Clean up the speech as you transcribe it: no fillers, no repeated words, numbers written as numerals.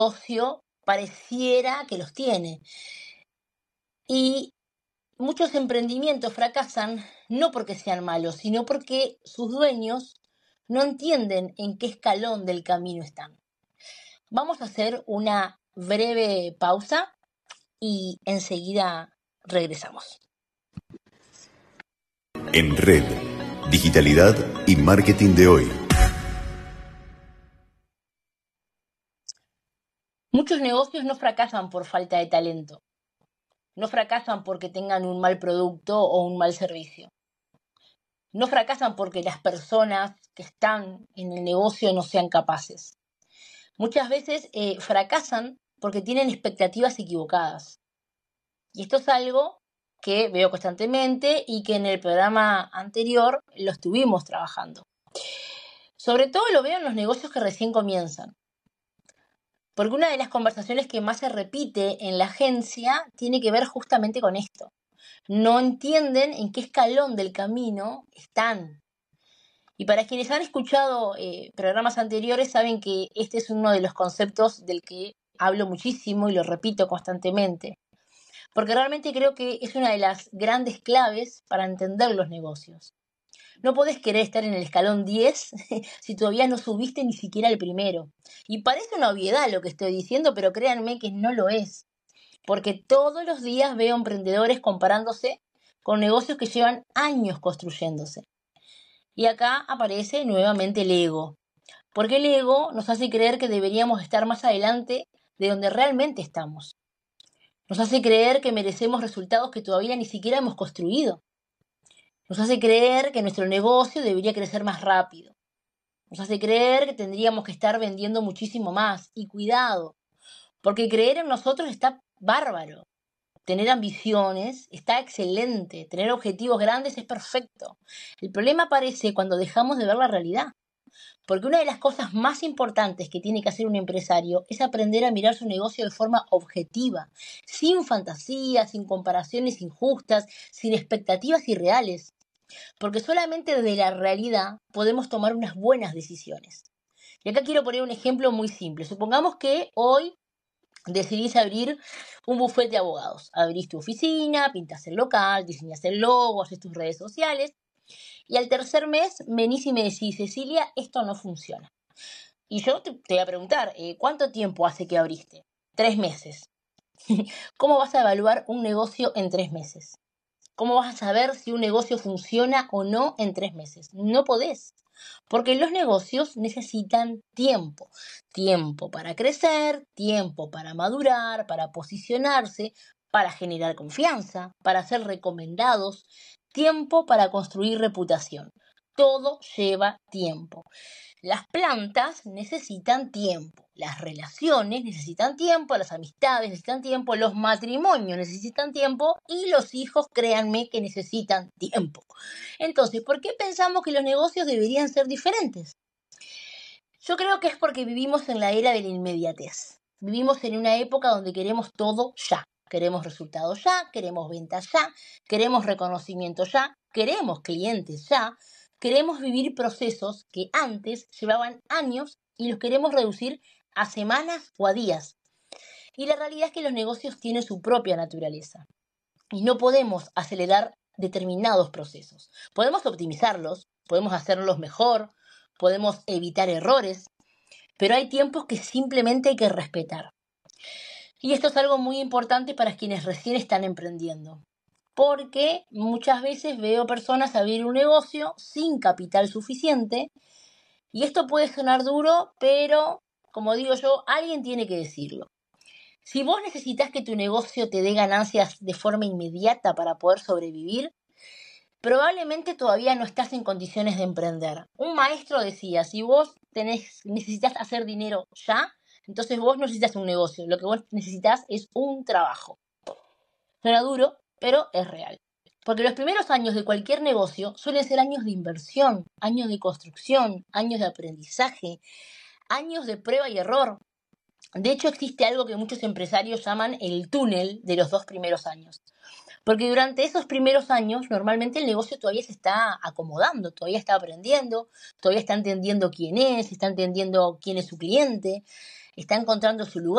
negocio pareciera que los tiene. Y muchos emprendimientos fracasan no porque sean malos, sino porque sus dueños no entienden en qué escalón del camino están. Vamos a hacer una breve pausa y enseguida regresamos. En Red, digitalidad y marketing de hoy. Muchos negocios no fracasan por falta de talento. No fracasan porque tengan un mal producto o un mal servicio. No fracasan porque las personas que están en el negocio no sean capaces. Muchas veces fracasan porque tienen expectativas equivocadas. Y esto es algo que veo constantemente y que en el programa anterior lo estuvimos trabajando. Sobre todo lo veo en los negocios que recién comienzan. Porque una de las conversaciones que más se repite en la agencia tiene que ver justamente con esto. No entienden en qué escalón del camino están. Y para quienes han escuchado programas anteriores saben que este es uno de los conceptos del que hablo muchísimo y lo repito constantemente. Porque realmente creo que es una de las grandes claves para entender los negocios. No podés querer estar en el escalón 10 si todavía no subiste ni siquiera el primero. Y parece una obviedad lo que estoy diciendo, pero créanme que no lo es. Porque todos los días veo emprendedores comparándose con negocios que llevan años construyéndose. Y acá aparece nuevamente el ego. Porque el ego nos hace creer que deberíamos estar más adelante de donde realmente estamos. Nos hace creer que merecemos resultados que todavía ni siquiera hemos construido. Nos hace creer que nuestro negocio debería crecer más rápido. Nos hace creer que tendríamos que estar vendiendo muchísimo más. Y cuidado, porque creer en nosotros está bárbaro. Tener ambiciones está excelente. Tener objetivos grandes es perfecto. El problema aparece cuando dejamos de ver la realidad. Porque una de las cosas más importantes que tiene que hacer un empresario es aprender a mirar su negocio de forma objetiva, sin fantasías, sin comparaciones injustas, sin expectativas irreales. Porque solamente desde la realidad podemos tomar unas buenas decisiones. Y acá quiero poner un ejemplo muy simple. Supongamos que hoy decidís abrir un bufete de abogados. Abrís tu oficina, pintás el local, diseñás el logo, haces tus redes sociales. Y al tercer mes venís y me decís, Cecilia, esto no funciona. Y yo te voy a preguntar, ¿cuánto tiempo hace que abriste? 3 meses. ¿Cómo vas a evaluar un negocio en 3 meses? ¿Cómo vas a saber si un negocio funciona o no en 3 meses? No podés. Porque los negocios necesitan tiempo. Tiempo para crecer, tiempo para madurar, para posicionarse, para generar confianza, para ser recomendados, tiempo para construir reputación. Todo lleva tiempo. Las plantas necesitan tiempo, las relaciones necesitan tiempo, las amistades necesitan tiempo, los matrimonios necesitan tiempo y los hijos, créanme, que necesitan tiempo. Entonces, ¿por qué pensamos que los negocios deberían ser diferentes? Yo creo que es porque vivimos en la era de la inmediatez. Vivimos en una época donde queremos todo ya. Queremos resultados ya, queremos ventas ya, queremos reconocimiento ya, queremos clientes ya. Queremos vivir procesos que antes llevaban años y los queremos reducir a semanas o a días. Y la realidad es que los negocios tienen su propia naturaleza. Y no podemos acelerar determinados procesos. Podemos optimizarlos, podemos hacerlos mejor, podemos evitar errores, pero hay tiempos que simplemente hay que respetar. Y esto es algo muy importante para quienes recién están emprendiendo. Porque muchas veces veo personas abrir un negocio sin capital suficiente y esto puede sonar duro, pero como digo yo, alguien tiene que decirlo. Si vos necesitas que tu negocio te dé ganancias de forma inmediata para poder sobrevivir, probablemente todavía no estás en condiciones de emprender. Un maestro decía, si vos necesitas hacer dinero ya, entonces vos no necesitas un negocio, lo que vos necesitas es un trabajo. Suena duro, pero es real. Porque los primeros años de cualquier negocio suelen ser años de inversión, años de construcción, años de aprendizaje, años de prueba y error. De hecho, existe algo que muchos empresarios llaman el túnel de los 2 primeros años. Porque durante esos primeros años, normalmente el negocio todavía se está acomodando, todavía está aprendiendo, todavía está entendiendo quién es, está entendiendo quién es su cliente. está encontrando su lugar.